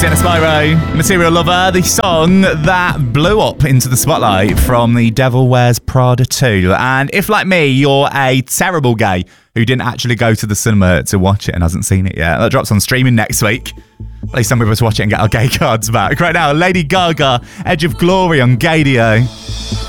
Sienna Spyro, Material Lover, the song that blew up into the spotlight from The Devil Wears Prada 2. And if, like me, you're a terrible gay who didn't actually go to the cinema to watch it and hasn't seen it yet, that drops on streaming next week. At least some of us watch it and get our gay cards back. Right now, Lady Gaga, Edge of Glory on Gadio.